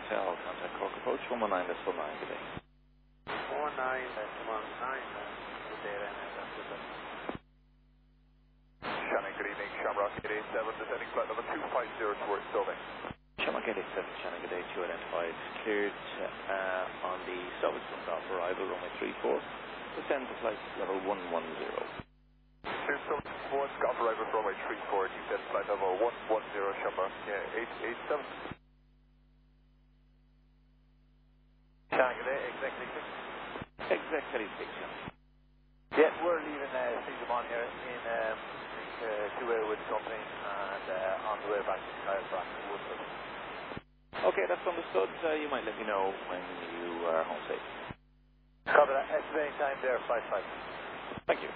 Hotel, contact Cork Approach 119, that's 19 today. 19, that's 19, good day then, that's good then. Shannon, good evening, Shamrock 887, descending flight number 250 towards Stoving. Shamrock 887, Shannon, good day, 2 identified, cleared on the service off arrival, runway 34, descend to flight level 110. Cleared Stoving 1, golf arrival runway 34, descend flight level 110, Shamrock 887. Shannon, good day, exec 36. Exec 36, Shannon. Yeah, we're leaving Seagamon here in two-way with the company and on the way back to Chiroprac to Woodford. Okay, that's understood. You might let me know when you are home safe. Cover that. Estimating time there, 5-5. Thank you.